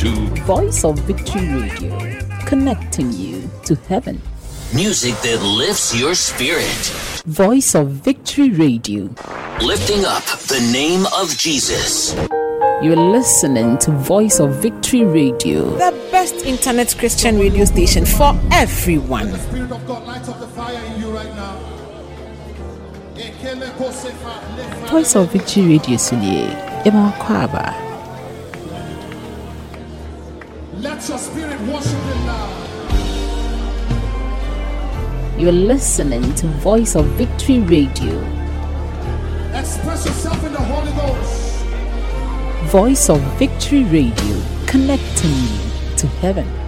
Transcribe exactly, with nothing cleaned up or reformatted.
to Voice of Victory Radio, connecting you to heaven. Music that lifts your spirit. Voice of Victory Radio, Lifting up the name of Jesus. you're listening to Voice of Victory Radio, the best internet Christian radio station for everyone. The Spirit of God lights up the fire in you right now. Voice of Victory Radio Sunie, Emma Kwaba. Let your spirit worship him now. You're listening to Voice of Victory Radio, Express yourself in the Holy Ghost. Voice of Victory Radio, connecting you to heaven.